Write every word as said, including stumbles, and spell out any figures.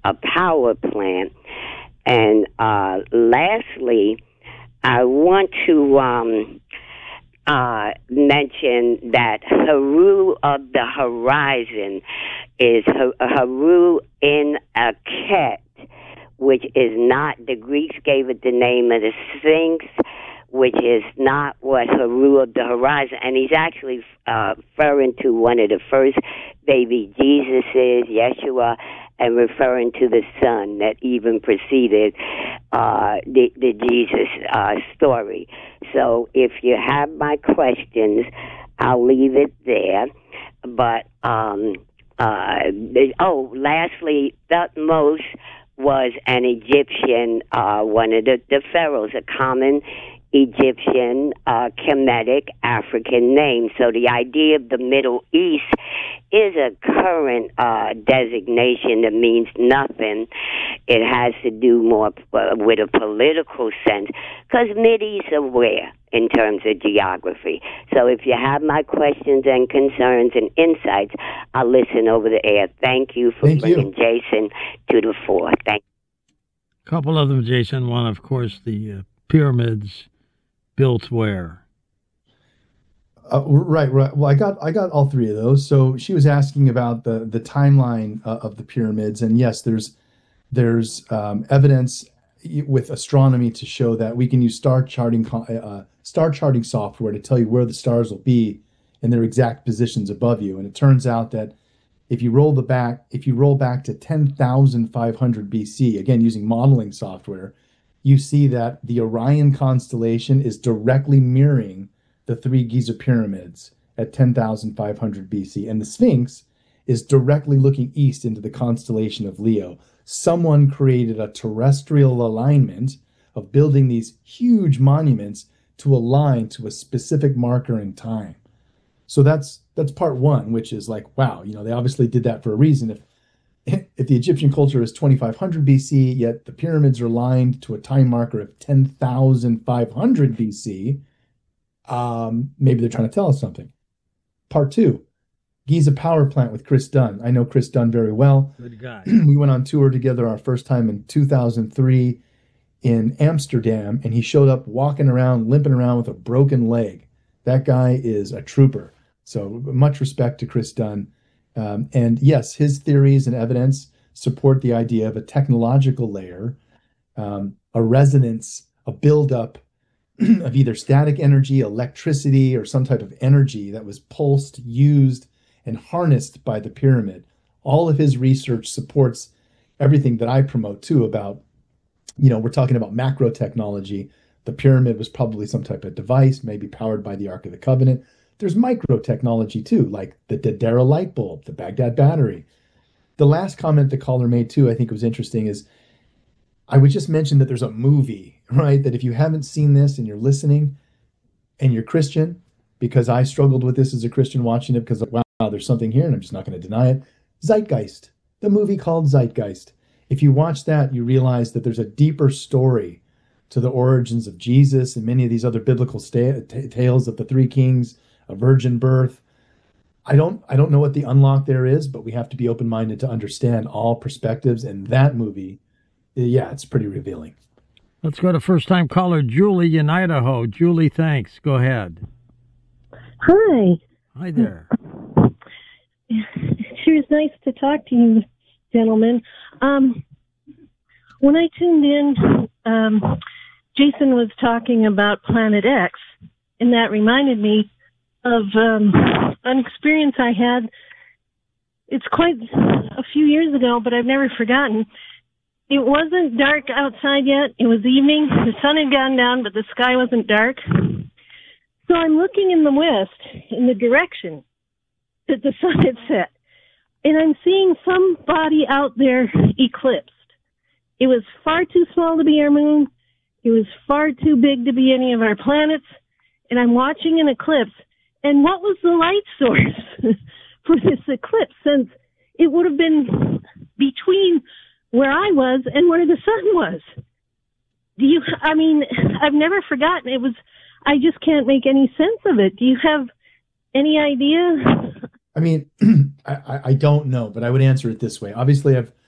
a power plant. And uh, lastly, I want to um, uh, mention that Haru of the horizon is Haru in Akhet, which is not, the Greeks gave it the name of the Sphinx, which is not what Haru of the horizon. And he's actually uh, referring to one of the first baby Jesuses, Yeshua, and referring to the son that even preceded uh, the, the Jesus uh, story. So if you have my questions, I'll leave it there. But, um, uh, oh, lastly, Thutmose was an Egyptian, uh, one of the, the pharaohs, a common Egyptian, uh, Kemetic African name. So the idea of the Middle East is a current uh, designation that means nothing. It has to do more uh, with a political sense, because Mideast are where in terms of geography. So if you have my questions and concerns and insights, I'll listen over the air. Thank you for Thank bringing you. Jason to the fore. Thank you. A couple of them, Jason. One, of course, the uh, pyramids built where? Uh, right, right. Well, I got I got all three of those. So she was asking about the the timeline uh, of the pyramids, and yes, there's there's um, evidence with astronomy to show that we can use star charting uh, star charting software to tell you where the stars will be in their exact positions above you. And it turns out that if you roll the back if you roll back to ten thousand five hundred B C, again using modeling software, you see that the Orion constellation is directly mirroring the three Giza pyramids at ten thousand five hundred B C. And the Sphinx is directly looking east into the constellation of Leo. Someone created a terrestrial alignment of building these huge monuments to align to a specific marker in time. So that's that's part one, which is like, wow, you know, they obviously did that for a reason. If If the Egyptian culture is twenty-five hundred B C, yet the pyramids are aligned to a time marker of ten thousand five hundred B C, um, maybe they're trying to tell us something. Part two, Giza Power Plant with Chris Dunn. I know Chris Dunn very well. Good guy. We went on tour together our first time in two thousand three in Amsterdam, and he showed up walking around, limping around with a broken leg. That guy is a trooper. So much respect to Chris Dunn. Um, and yes, his theories and evidence support the idea of a technological layer, um, a resonance, a buildup of either static energy, electricity, or some type of energy that was pulsed, used, and harnessed by the pyramid. All of his research supports everything that I promote too about, you know, we're talking about macro technology. The pyramid was probably some type of device, maybe powered by the Ark of the Covenant. There's micro technology too, like the Dedera light bulb, the Baghdad battery. The last comment the caller made too, I think was interesting, is I would just mention that there's a movie, right? That if you haven't seen this and you're listening and you're Christian, because I struggled with this as a Christian watching it because, wow, there's something here and I'm just not going to deny it. Zeitgeist, the movie called Zeitgeist. If you watch that, you realize that there's a deeper story to the origins of Jesus and many of these other biblical sta- t- tales of the three kings, a virgin birth. I don't I don't know what the unlock there is, but we have to be open-minded to understand all perspectives. And that movie, yeah, it's pretty revealing. Let's go to first-time caller Julie in Idaho. Julie, thanks. Go ahead. Hi. Hi there. It sure is nice to talk to you, gentlemen. Um, when I tuned in, um, Jason was talking about Planet X, and that reminded me of um, an experience I had. It's quite a few years ago, but I've never forgotten. It wasn't dark outside yet. It was evening. The sun had gone down, but the sky wasn't dark. So I'm looking in the west, in the direction that the sun had set, and I'm seeing some body out there eclipsed. It was far too small to be our moon. It was far too big to be any of our planets. And I'm watching an eclipse. And what was the light source for this eclipse, since it would have been between where I was and where the sun was? Do you, I mean, I've never forgotten. It was, I just can't make any sense of it. Do you have any idea? I mean, I, I don't know, but I would answer it this way. Obviously, I've